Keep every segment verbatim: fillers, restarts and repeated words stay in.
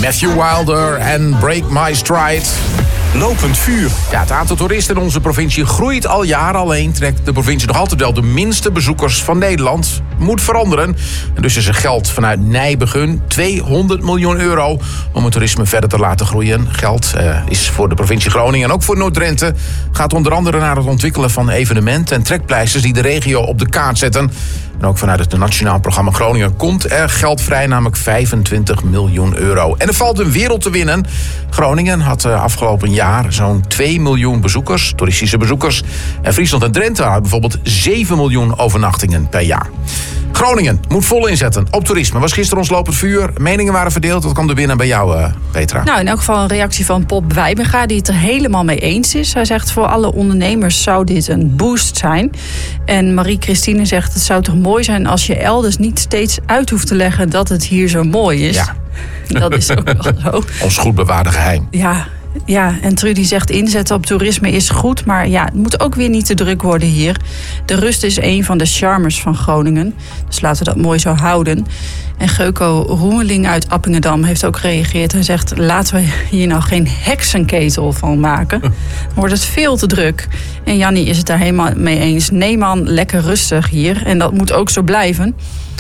Matthew Wilder en Break My Stride. Lopend vuur. Ja, het aantal toeristen in onze provincie groeit al jaren. Alleen trekt de provincie nog altijd wel de minste bezoekers van Nederland. Moet veranderen. En dus is er geld vanuit Nijbegun, tweehonderd miljoen euro... om het toerisme verder te laten groeien. Geld uh, is voor de provincie Groningen en ook voor Noord-Drenthe. Gaat onder andere naar het ontwikkelen van evenementen en trekpleisters... die de regio op de kaart zetten. En ook vanuit het Nationaal Programma Groningen komt er geld vrij, namelijk vijfentwintig miljoen euro. En er valt een wereld te winnen. Groningen had uh, afgelopen jaar zo'n twee miljoen bezoekers, toeristische bezoekers. En Friesland en Drenthe hadden bijvoorbeeld zeven miljoen overnachtingen per jaar. Groningen moet vol inzetten op toerisme. Was gisteren ons lopend vuur. Meningen waren verdeeld. Wat kwam er binnen bij jou, uh, Petra? Nou, in elk geval een reactie van Pop Wijbenga, die het er helemaal mee eens is. Hij zegt, voor alle ondernemers zou dit een boost zijn. En Marie-Christine zegt, het zou toch mooi zijn als je elders niet steeds uit hoeft te leggen dat het hier zo mooi is. Ja. Dat is ook wel zo. Ons goed bewaarde geheim. Ja. Ja, en Trudy zegt inzetten op toerisme is goed, maar ja, het moet ook weer niet te druk worden hier. De rust is een van de charmes van Groningen, dus laten we dat mooi zo houden. En Geuko Roemeling uit Appingedam heeft ook gereageerd. Hij zegt, laten we hier nou geen heksenketel van maken. Dan wordt het veel te druk. En Jannie is het daar helemaal mee eens. Nee man, lekker rustig hier. En dat moet ook zo blijven.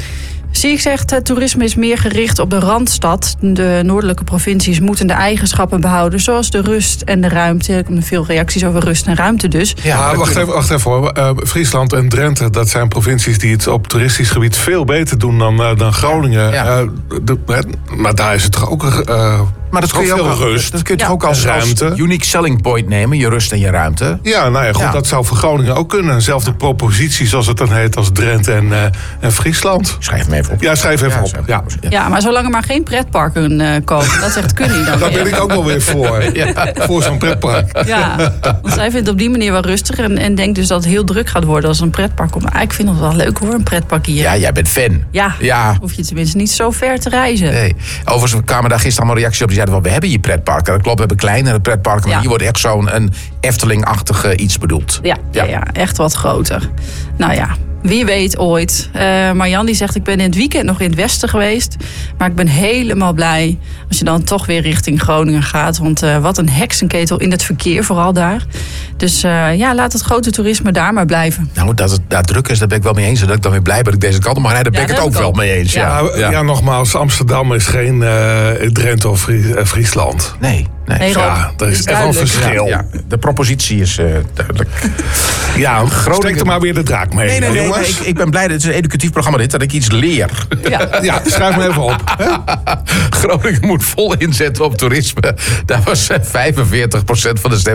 Sieg zegt, het toerisme is meer gericht op de Randstad. De noordelijke provincies moeten de eigenschappen behouden, zoals de rust en de ruimte. Er komen veel reacties over rust en ruimte dus. Ja, ja wacht, even, wacht even hoor. Uh, Friesland en Drenthe, dat zijn provincies die het op toeristisch gebied veel beter doen dan, uh, dan Groningen. Ja. Uh, de, maar daar is het toch ook... Uh, Maar dat kun je ook, rust. Dat kun je ja. toch ook als, als unique selling point nemen, je rust en je ruimte? Ja, nou ja, goed, ja. dat zou voor Groningen ook kunnen. Dezelfde propositie, zoals het dan heet, als Drenthe en, uh, en Friesland. Schrijf hem even op. Ja, schrijf even ja, op. schrijf ja. ja. ja, maar zolang er maar geen pretparken uh, komen, dat zegt Kunnie dan. Daar ben ik ook wel weer voor. ja. Voor zo'n pretpark. Ja, want zij vindt het op die manier wel rustig en, en denkt dus dat het heel druk gaat worden als een pretpark komt. Maar ik vind het wel leuk hoor, een pretpark hier. Ja, jij bent fan. Ja, ja. hoef je tenminste niet zo ver te reizen. Nee. Overigens kwamen daar gisteren allemaal reacties op. Die zeiden wel, we hebben hier pretparken. Dat klopt, we hebben kleinere pretparken. Maar ja. hier wordt echt zo'n een Efteling-achtig uh, iets bedoeld. Ja, ja. Ja, ja, echt wat groter. Nou ja, wie weet ooit. Uh, Marjan die zegt, ik ben in het weekend nog in het westen geweest. Maar ik ben helemaal blij als je dan toch weer richting Groningen gaat. Want uh, wat een heksenketel in het verkeer, vooral daar. Dus uh, ja, laat het grote toerisme daar maar blijven. Nou, dat het daar druk is, daar ben ik wel mee eens. Dat ik dan weer blij ben dat ik deze kant op mag rijden. Daar ben ja, ik het ook, ook wel mee eens. Ja, ja. Ja, ja nogmaals, Amsterdam is geen uh, Drenthe of Fries- uh, Friesland. Nee. Nee, nee, ja, er is, is echt wel een verschil. Ja, ja, de propositie is uh, duidelijk. Ja, Groningen... steek er maar weer de draak mee. Nee, nee, nee, nee ik, ik ben blij, dat het is een educatief programma dit, dat ik iets leer. Ja, ja schrijf me even op. Groningen moet vol inzetten op toerisme. Daar was vijfenveertig procent van de stem.